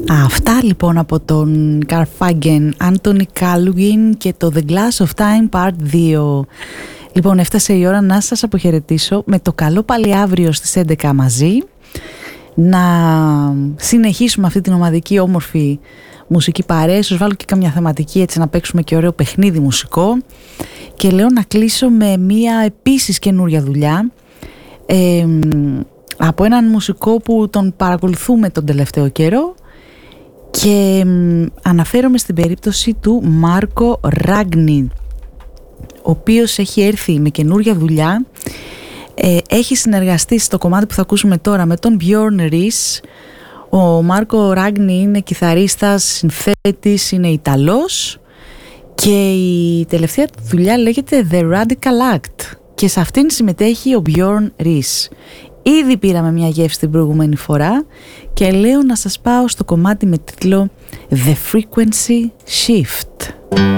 Αυτά λοιπόν από τον Carfagen, Anthony Calvin και το The Glass of Time Part 2. Λοιπόν, έφτασε η ώρα να σας αποχαιρετήσω με το καλό πάλι αύριο στις 11 μαζί. Να συνεχίσουμε αυτή την ομαδική όμορφη μουσική παρέα. Σας βάλω και καμιά θεματική έτσι να παίξουμε και ωραίο παιχνίδι μουσικό. Και λέω να κλείσω με μία επίσης καινούρια δουλειά από έναν μουσικό που τον παρακολουθούμε τον τελευταίο καιρό. Και αναφέρομαι στην περίπτωση του Μάρκο Ράγκνι, ο οποίος έχει έρθει με καινούρια δουλειά. Έχει συνεργαστεί στο κομμάτι που θα ακούσουμε τώρα με τον Björn Ries. Ο Μάρκο Ράγκνι είναι κιθαρίστας, συνθέτης, είναι Ιταλός και η τελευταία του δουλειά λέγεται The Radical Act και σε αυτήν συμμετέχει ο Björn Ries. Ήδη πήραμε μια γεύση την προηγούμενη φορά και λέω να σας πάω στο κομμάτι με τίτλο The Frequency Shift.